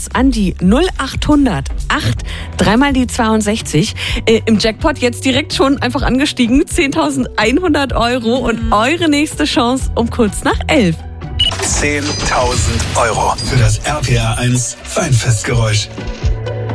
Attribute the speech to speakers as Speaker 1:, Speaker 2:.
Speaker 1: an die 0800 8 dreimal die 62. Im Jackpot jetzt direkt schon einfach angestiegen. 10.100 € und eure nächste Chance um kurz nach 11.
Speaker 2: 10.000 € für das RPR 1 Weinfestgeräusch.